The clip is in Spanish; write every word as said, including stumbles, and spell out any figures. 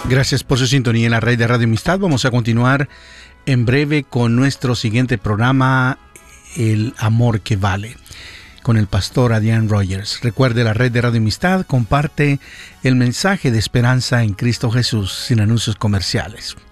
Gracias por su sintonía en la red de Radio Amistad. Vamos a continuar en breve con nuestro siguiente programa, El Amor que Vale, con el pastor Adrián Rogers. Recuerde, la red de Radio Amistad comparte el mensaje de esperanza en Cristo Jesús sin anuncios comerciales.